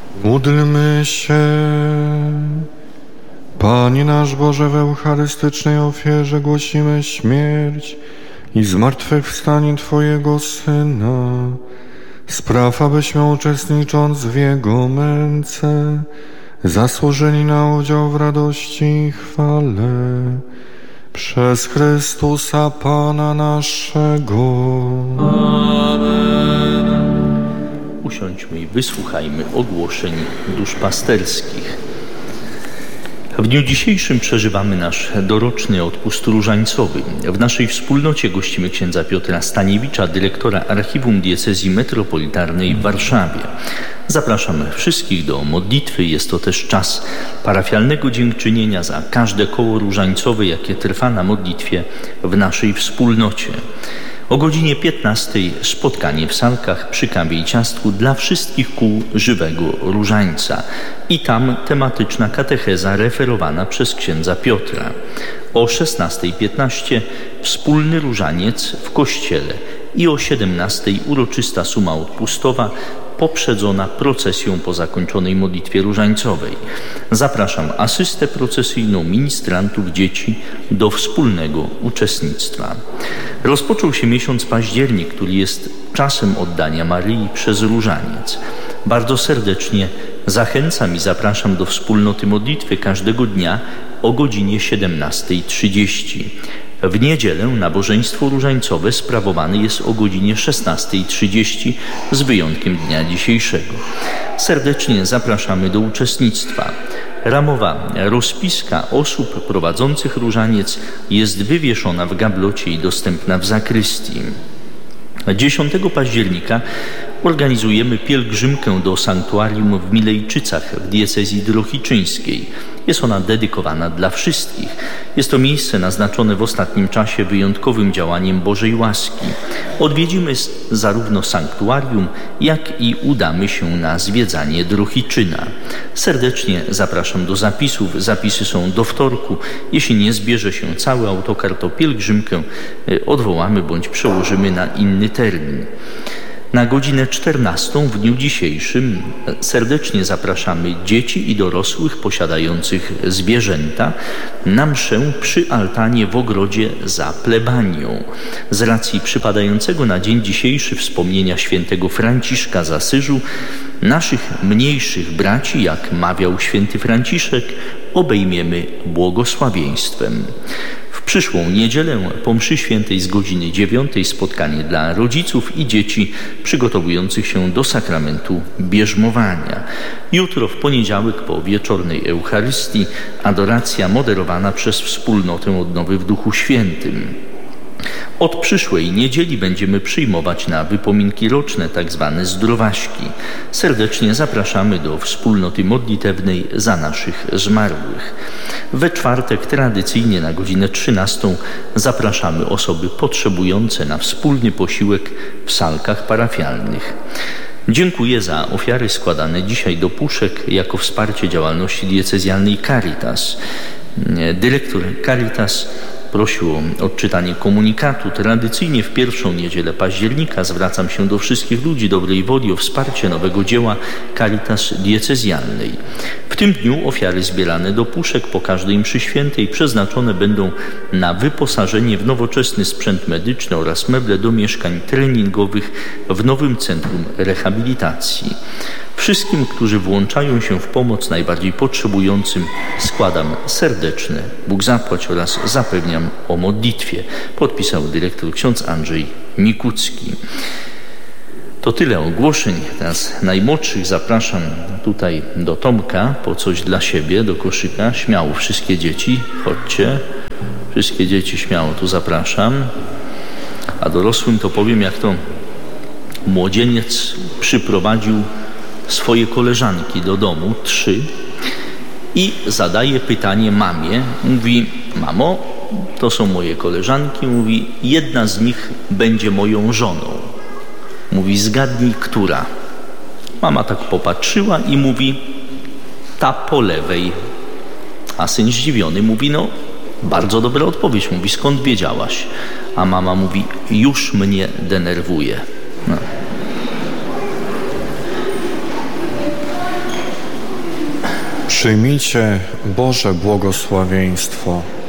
Módlmy się. Panie nasz Boże, w eucharystycznej ofierze głosimy śmierć i zmartwychwstanie Twojego Syna. Spraw, abyśmy uczestnicząc w Jego męce zasłużyli na udział w radości i chwale. Przez Chrystusa Pana naszego. Amen. Usiądźmy i wysłuchajmy ogłoszeń duszpasterskich. W dniu dzisiejszym przeżywamy nasz doroczny odpust różańcowy. W naszej wspólnocie gościmy księdza Piotra Staniewicza, dyrektora Archiwum Diecezji Metropolitarnej w Warszawie. Zapraszam wszystkich do modlitwy. Jest to też czas parafialnego dziękczynienia za każde koło różańcowe, jakie trwa na modlitwie w naszej wspólnocie. O godzinie 15 spotkanie w Salkach przy kawie i ciastku dla wszystkich kół żywego różańca. I tam tematyczna katecheza referowana przez księdza Piotra. O 16:15 wspólny różaniec w kościele i o 17 uroczysta suma odpustowa poprzedzona procesją po zakończonej modlitwie różańcowej. Zapraszam asystę procesyjną, ministrantów, dzieci do wspólnego uczestnictwa. Rozpoczął się miesiąc październik, który jest czasem oddania Maryi przez różaniec. Bardzo serdecznie zachęcam i zapraszam do wspólnoty modlitwy każdego dnia o godzinie 17:30. W niedzielę nabożeństwo różańcowe sprawowane jest o godzinie 16:30 z wyjątkiem dnia dzisiejszego. Serdecznie zapraszamy do uczestnictwa. Ramowa rozpiska osób prowadzących różaniec jest wywieszona w gablocie i dostępna w zakrystii. 10 października organizujemy pielgrzymkę do sanktuarium w Milejczycach w diecezji drohiczyńskiej. Jest ona dedykowana dla wszystkich. Jest to miejsce naznaczone w ostatnim czasie wyjątkowym działaniem Bożej łaski. Odwiedzimy zarówno sanktuarium, jak i udamy się na zwiedzanie Drohiczyna. Serdecznie zapraszam do zapisów. Zapisy są do wtorku. Jeśli nie zbierze się cały autokar, to pielgrzymkę odwołamy bądź przełożymy na inny termin. Na godzinę 14 w dniu dzisiejszym serdecznie zapraszamy dzieci i dorosłych posiadających zwierzęta na mszę przy altanie w ogrodzie za plebanią. Z racji przypadającego na dzień dzisiejszy wspomnienia świętego Franciszka z Asyżu, naszych mniejszych braci, jak mawiał święty Franciszek, obejmiemy błogosławieństwem. W przyszłą niedzielę po mszy świętej z godziny 9 spotkanie dla rodziców i dzieci przygotowujących się do sakramentu bierzmowania. Jutro w poniedziałek po wieczornej Eucharystii adoracja moderowana przez wspólnotę Odnowy w Duchu Świętym. Od przyszłej niedzieli będziemy przyjmować na wypominki roczne tzw. zdrowaśki. Serdecznie zapraszamy do wspólnoty modlitewnej za naszych zmarłych. We czwartek tradycyjnie na godzinę 13 zapraszamy osoby potrzebujące na wspólny posiłek w salkach parafialnych. Dziękuję za ofiary składane dzisiaj do puszek jako wsparcie działalności diecezjalnej Caritas. Dyrektor Caritas prosił o odczytanie komunikatu. Tradycyjnie w pierwszą niedzielę października zwracam się do wszystkich ludzi dobrej woli o wsparcie nowego dzieła Caritas diecezjalnej. W tym dniu ofiary zbierane do puszek po każdej mszy świętej przeznaczone będą na wyposażenie w nowoczesny sprzęt medyczny oraz meble do mieszkań treningowych w nowym centrum rehabilitacji. Wszystkim, którzy włączają się w pomoc najbardziej potrzebującym, składam serdeczne Bóg zapłać oraz zapewniam o modlitwie. Podpisał dyrektor ksiądz Andrzej Mikucki. To tyle ogłoszeń. Teraz najmłodszych zapraszam tutaj do Tomka po coś dla siebie, do koszyka. Śmiało wszystkie dzieci, chodźcie. Wszystkie dzieci śmiało tu zapraszam. A dorosłym to powiem, jak to młodzieniec przyprowadził swoje koleżanki do domu, 3, i zadaje pytanie mamie. Mówi: mamo, to są moje koleżanki. Mówi: jedna z nich będzie moją żoną. Mówi: zgadnij, która. Mama tak popatrzyła i mówi: ta po lewej. A syn zdziwiony mówi: no, bardzo dobra odpowiedź. Mówi: skąd wiedziałaś? A mama mówi: już mnie denerwuje. No. Przyjmijcie Boże błogosławieństwo.